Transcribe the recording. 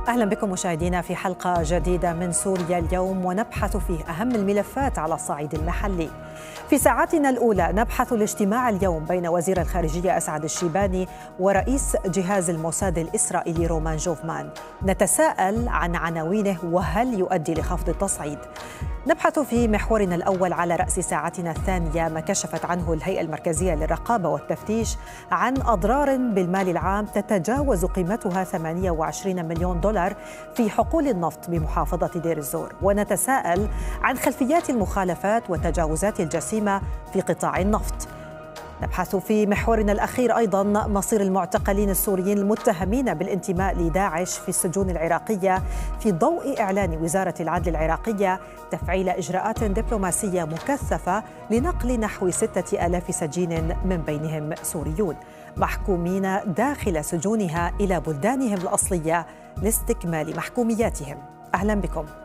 أهلا بكم مشاهدينا في حلقة جديدة من سوريا اليوم، ونبحث فيه أهم الملفات على الصعيد المحلي. في ساعاتنا الأولى نبحث الاجتماع اليوم بين وزير الخارجية أسعد الشيباني ورئيس جهاز الموساد الإسرائيلي رومان جوفمان. نتساءل عن عناوينه وهل يؤدي لخفض التصعيد. نبحث في محورنا الأول على رأس ساعتنا الثانية ما كشفت عنه الهيئة المركزية للرقابة والتفتيش عن أضرار بالمال العام تتجاوز قيمتها 28 مليون دولار في حقول النفط بمحافظة دير الزور. ونتساءل عن خلفيات المخالفات والتجاوزات الجسيمة في قطاع النفط. نبحث في محورنا الأخير أيضاً مصير المعتقلين السوريين المتهمين بالانتماء لداعش في السجون العراقية في ضوء إعلان وزارة العدل العراقية تفعيل إجراءات دبلوماسية مكثفة لنقل نحو 6000 سجين من بينهم سوريون محكومين داخل سجونها إلى بلدانهم الأصلية لاستكمال محكومياتهم. أهلاً بكم.